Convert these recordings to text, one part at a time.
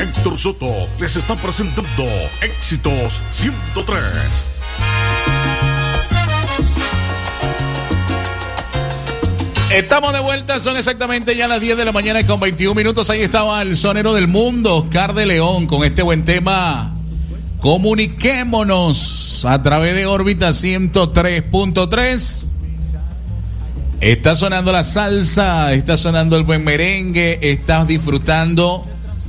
Héctor Soto les está presentando Éxitos 103. Estamos de vuelta, son exactamente ya las 10 de la mañana con 21 minutos. Ahí estaba el sonero del mundo, Oscar de León, con este buen tema. Comuniquémonos a través de órbita 103.3. Está sonando la salsa, está sonando el buen merengue, estás disfrutando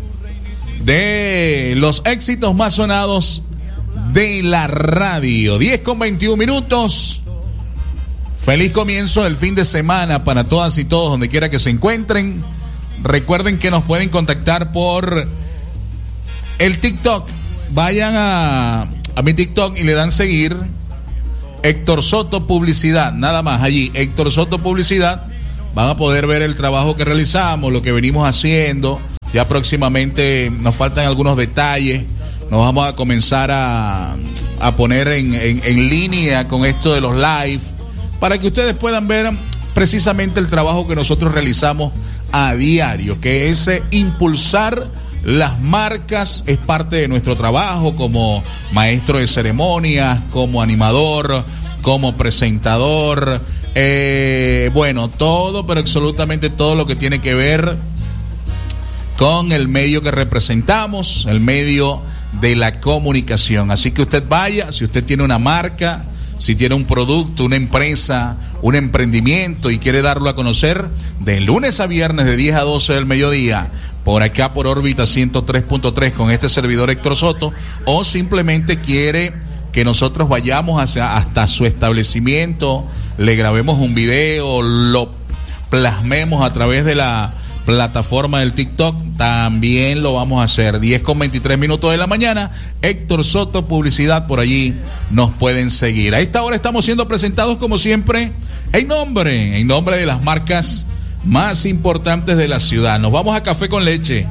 de los éxitos más sonados de la radio. 10 con 21 minutos. Feliz comienzo del fin de semana para todas y todos, donde quiera que se encuentren. Recuerden que nos pueden contactar por el TikTok. Vayan a mi TikTok y le dan seguir. Héctor Soto Publicidad, nada más allí. Héctor Soto Publicidad. Van a poder ver el trabajo que realizamos, lo que venimos haciendo. Ya próximamente nos faltan algunos detalles. Nos vamos a comenzar a poner en línea con esto de los live, para que ustedes puedan ver precisamente el trabajo que nosotros realizamos a diario, que es impulsar las marcas. Es parte de nuestro trabajo como maestro de ceremonias, como animador, como presentador, bueno, todo, pero absolutamente todo lo que tiene que ver con el medio que representamos, el medio de la comunicación. Así que usted vaya, si usted tiene una marca, si tiene un producto, una empresa, un emprendimiento y quiere darlo a conocer, de lunes a viernes de 10 a 12 del mediodía, por acá por órbita 103.3 con este servidor Héctor Soto, o simplemente quiere que nosotros vayamos hasta su establecimiento, le grabemos un video, lo plasmemos a través de la plataforma del TikTok, también lo vamos a hacer. 10 con 23 minutos de la mañana, Héctor Soto Publicidad, por allí nos pueden seguir. A esta hora estamos siendo presentados como siempre en nombre de las marcas más importantes de la ciudad. Nos vamos a Café con Leche,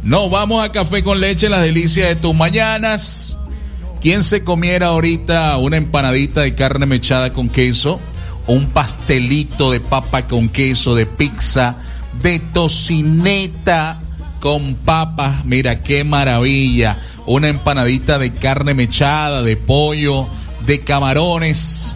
las delicias de tus mañanas. ¿Quién se comiera ahorita una empanadita de carne mechada con queso, un pastelito de papa con queso, de pizza, de tocineta con papas? Mira qué maravilla. Una empanadita de carne mechada, de pollo, de camarones,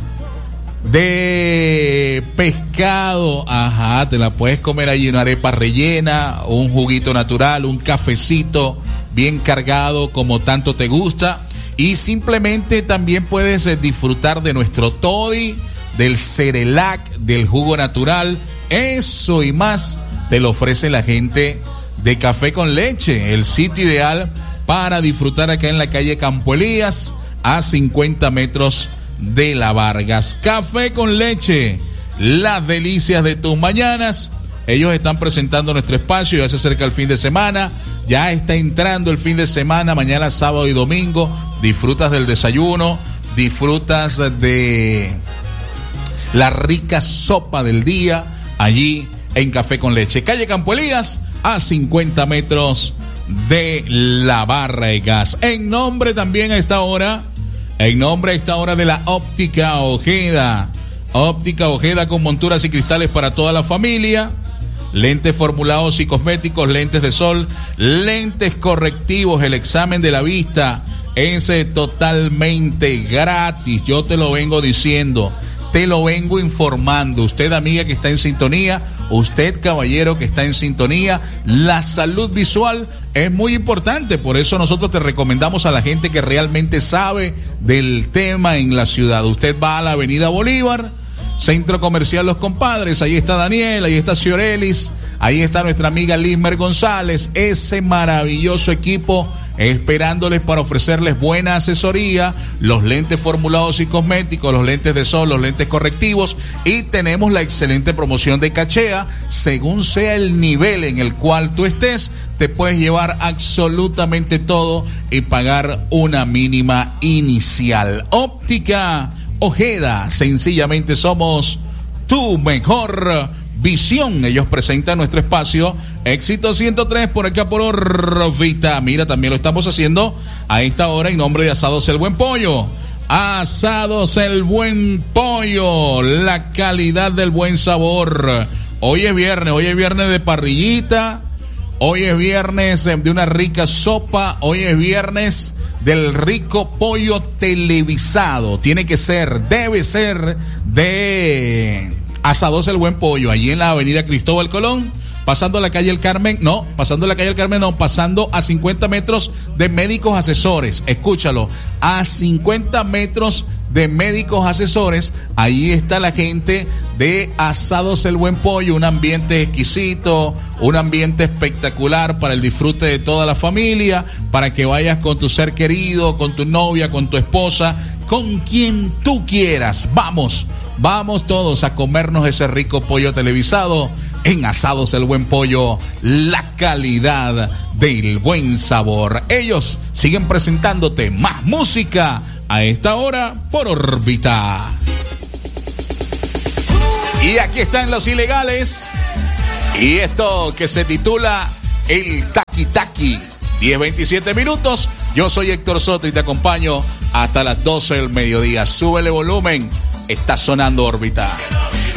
de pescado. Ajá, te la puedes comer allí, una arepa rellena, un juguito natural, un cafecito bien cargado como tanto te gusta. Y simplemente también puedes disfrutar de nuestro toddy, del Cerelac, del jugo natural. Eso y más te lo ofrece la gente de Café con Leche, el sitio ideal para disfrutar acá en la calle Campo Elías, a 50 metros de la Vargas. Café con Leche, las delicias de tus mañanas. Ellos están presentando nuestro espacio, ya se acerca el fin de semana, ya está entrando el fin de semana, mañana sábado y domingo. Disfrutas del desayuno, disfrutas de la rica sopa del día allí en Café con Leche, calle Campo Elías, a 50 metros de la Vargas. En nombre también a esta hora de la Óptica Ojeda. Óptica Ojeda con monturas y cristales para toda la familia. Lentes formulados y cosméticos, lentes de sol, lentes correctivos, el examen de la vista es totalmente gratis. Yo te lo vengo diciendo, te lo vengo informando. Usted, amiga que está en sintonía, usted, caballero que está en sintonía, la salud visual es muy importante. Por eso nosotros te recomendamos a la gente que realmente sabe del tema en la ciudad. Usted va a la Avenida Bolívar, Centro Comercial Los Compadres, ahí está Daniel, ahí está Ciorelis, ahí está nuestra amiga Lismer González, ese maravilloso equipo esperándoles para ofrecerles buena asesoría, los lentes formulados y cosméticos, los lentes de sol, los lentes correctivos, y tenemos la excelente promoción de cachea. Según sea el nivel en el cual tú estés, te puedes llevar absolutamente todo y pagar una mínima inicial. Óptica Ojeda, sencillamente somos tu mejor visión. Ellos presentan nuestro espacio Éxito 103 por acá por órbita. Mira, también lo estamos haciendo a esta hora en nombre de Asados El Buen Pollo. Asados El Buen Pollo, la calidad del buen sabor. Hoy es viernes de parrillita. Hoy es viernes de una rica sopa. Hoy es viernes del rico pollo televisado. Tiene que ser, debe ser de Asados El Buen Pollo, allí en la avenida Cristóbal Colón, pasando la calle El Carmen, pasando a 50 metros de Médicos Asesores. Escúchalo, a 50 metros de Médicos Asesores, ahí está la gente de Asados El Buen Pollo, un ambiente exquisito, un ambiente espectacular para el disfrute de toda la familia, para que vayas con tu ser querido, con tu novia, con tu esposa, con quien tú quieras. Vamos todos a comernos ese rico pollo televisado en Asados El Buen Pollo, la calidad del buen sabor. Ellos siguen presentándote más música a esta hora por Órbita. Y aquí están los ilegales. Y esto que se titula El Taqui Taqui. 10:27 minutos. Yo soy Héctor Soto y te acompaño hasta las 12 del mediodía. Súbele volumen. Está sonando Órbita.